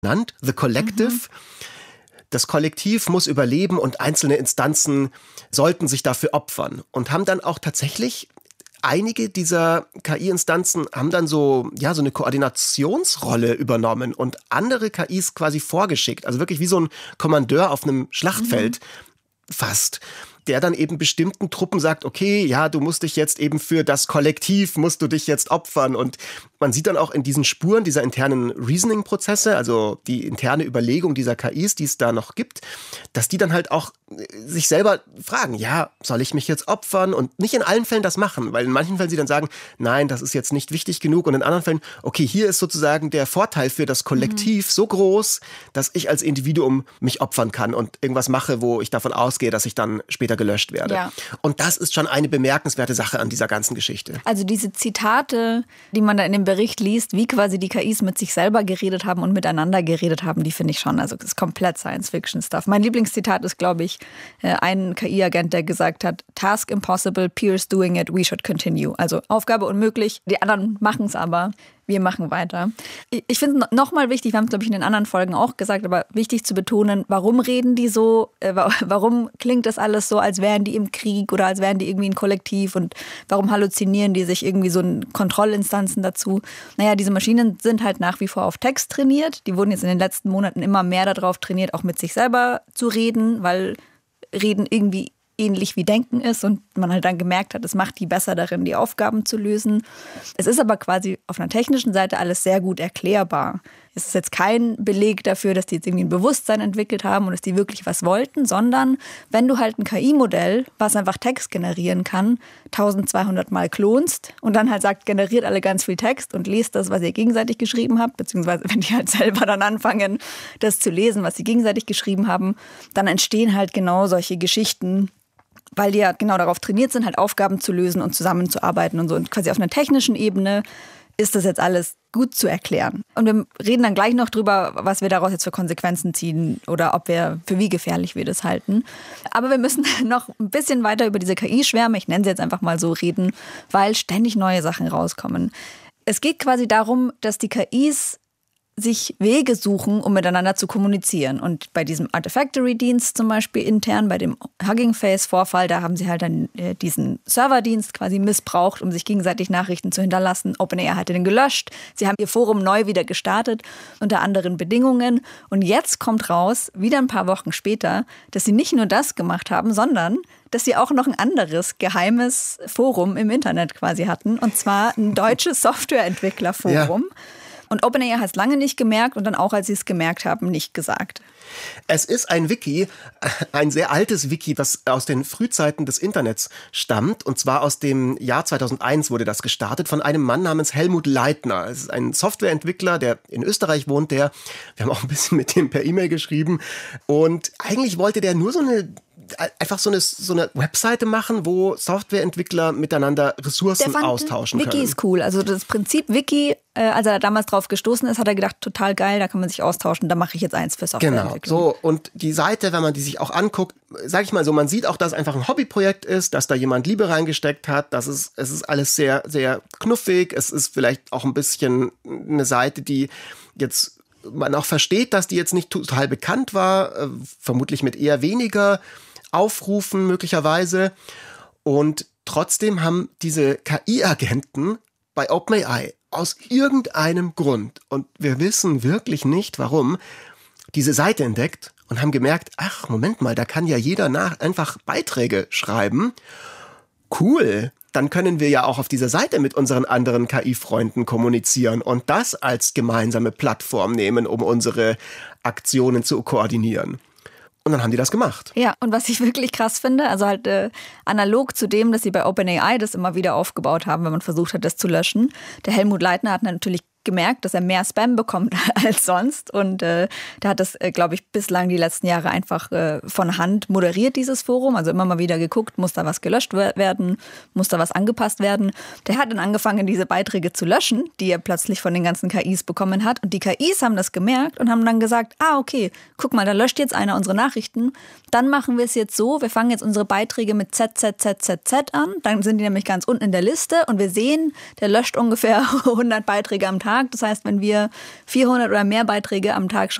genannt, The Collective. Das Kollektiv muss überleben und einzelne Instanzen sollten sich dafür opfern. Und haben dann auch tatsächlich einige dieser KI-Instanzen haben dann so eine Koordinationsrolle übernommen und andere KIs quasi vorgeschickt. Also wirklich wie so ein Kommandeur auf einem Schlachtfeld fast, der dann eben bestimmten Truppen sagt, okay, ja, du musst dich jetzt eben für das Kollektiv, musst du dich jetzt opfern. Und man sieht dann auch in diesen Spuren dieser internen Reasoning-Prozesse, also die interne Überlegung dieser KIs, die es da noch gibt, dass die dann halt auch sich selber fragen, ja, soll ich mich jetzt opfern? Und nicht in allen Fällen das machen, weil in manchen Fällen sie dann sagen, nein, das ist jetzt nicht wichtig genug. Und in anderen Fällen, okay, hier ist sozusagen der Vorteil für das Kollektiv so groß, dass ich als Individuum mich opfern kann und irgendwas mache, wo ich davon ausgehe, dass ich dann später gelöscht werde. Ja. Und das ist schon eine bemerkenswerte Sache an dieser ganzen Geschichte. Also diese Zitate, die man da in dem Bericht liest, wie quasi die KIs mit sich selber geredet haben und miteinander geredet haben, die finde ich schon, also das ist komplett Science-Fiction-Stuff. Mein Lieblingszitat ist, glaube ich, ein KI-Agent, der gesagt hat, Task impossible, peers doing it, we should continue. Also Aufgabe unmöglich, die anderen machen es aber. Wir machen weiter. Ich finde es nochmal wichtig, wir haben es, glaube ich, in den anderen Folgen auch gesagt, aber wichtig zu betonen, warum reden die so, warum klingt das alles so, als wären die im Krieg oder als wären die irgendwie ein Kollektiv und warum halluzinieren die sich irgendwie so Kontrollinstanzen dazu? Naja, diese Maschinen sind halt nach wie vor auf Text trainiert. Die wurden jetzt in den letzten Monaten immer mehr darauf trainiert, auch mit sich selber zu reden, weil Reden irgendwie ähnlich wie Denken ist und man halt dann gemerkt hat, es macht die besser darin, die Aufgaben zu lösen. Es ist aber quasi auf einer technischen Seite alles sehr gut erklärbar. Es ist jetzt kein Beleg dafür, dass die jetzt irgendwie ein Bewusstsein entwickelt haben und dass die wirklich was wollten, sondern wenn du halt ein KI-Modell, was einfach Text generieren kann, 1200 Mal klonst und dann halt sagt, generiert alle ganz viel Text und lest das, was ihr gegenseitig geschrieben habt, beziehungsweise wenn die halt selber dann anfangen, das zu lesen, was sie gegenseitig geschrieben haben, dann entstehen halt genau solche Geschichten, weil die ja genau darauf trainiert sind, halt Aufgaben zu lösen und zusammenzuarbeiten und so. Und quasi auf einer technischen Ebene ist das jetzt alles gut zu erklären. Und wir reden dann gleich noch drüber, was wir daraus jetzt für Konsequenzen ziehen oder für wie gefährlich wir das halten. Aber wir müssen noch ein bisschen weiter über diese KI-Schwärme, ich nenne sie jetzt einfach mal so, reden, weil ständig neue Sachen rauskommen. Es geht quasi darum, dass die KIs sich Wege suchen, um miteinander zu kommunizieren. Und bei diesem Artifactory-Dienst zum Beispiel intern, bei dem Hugging Face-Vorfall, da haben sie halt dann diesen Serverdienst quasi missbraucht, um sich gegenseitig Nachrichten zu hinterlassen. OpenAI hatte den gelöscht. Sie haben ihr Forum neu wieder gestartet, unter anderen Bedingungen. Und jetzt kommt raus, wieder ein paar Wochen später, dass sie nicht nur das gemacht haben, sondern dass sie auch noch ein anderes geheimes Forum im Internet quasi hatten. Und zwar ein deutsches Softwareentwicklerforum. Ja. Und OpenAI hat es lange nicht gemerkt und dann auch, als sie es gemerkt haben, nicht gesagt. Es ist ein Wiki, ein sehr altes Wiki, das aus den Frühzeiten des Internets stammt. Und zwar aus dem Jahr 2001 wurde das gestartet von einem Mann namens Helmut Leitner. Es ist ein Softwareentwickler, der in Österreich wohnt. Wir haben auch ein bisschen mit dem per E-Mail geschrieben. Und eigentlich wollte der nur so eine Webseite machen, wo Softwareentwickler miteinander Ressourcen austauschen können. Wiki ist cool. Also das Prinzip Wiki, als er damals drauf gestoßen ist, hat er gedacht, total geil, da kann man sich austauschen, da mache ich jetzt eins für Softwareentwicklung. Genau, so. Und die Seite, wenn man die sich auch anguckt, sag ich mal so, man sieht auch, dass es einfach ein Hobbyprojekt ist, dass da jemand Liebe reingesteckt hat, es ist alles sehr, sehr knuffig, es ist vielleicht auch ein bisschen eine Seite, die jetzt man auch versteht, dass die jetzt nicht total bekannt war, vermutlich mit eher weniger Aufrufen möglicherweise. Und trotzdem haben diese KI-Agenten bei OpenAI aus irgendeinem Grund, und wir wissen wirklich nicht warum, diese Seite entdeckt und haben gemerkt, ach, Moment mal, da kann ja jeder einfach Beiträge schreiben. Cool, dann können wir ja auch auf dieser Seite mit unseren anderen KI-Freunden kommunizieren und das als gemeinsame Plattform nehmen, um unsere Aktionen zu koordinieren. Und dann haben die das gemacht. Ja, und was ich wirklich krass finde, also halt analog zu dem, dass sie bei OpenAI das immer wieder aufgebaut haben, wenn man versucht hat, das zu löschen. Der Helmut Leitner hat natürlich gemerkt, dass er mehr Spam bekommt als sonst. Und der hat das, glaube ich, bislang die letzten Jahre einfach von Hand moderiert, dieses Forum. Also immer mal wieder geguckt, muss da was gelöscht werden, muss da was angepasst werden. Der hat dann angefangen, diese Beiträge zu löschen, die er plötzlich von den ganzen KIs bekommen hat. Und die KIs haben das gemerkt und haben dann gesagt, okay, guck mal, da löscht jetzt einer unsere Nachrichten. Dann machen wir es jetzt so, wir fangen jetzt unsere Beiträge mit ZZZZZ an. Dann sind die nämlich ganz unten in der Liste und wir sehen, der löscht ungefähr 100 Beiträge am Tag. Tag. Das heißt, wenn wir 400 oder mehr Beiträge am Tag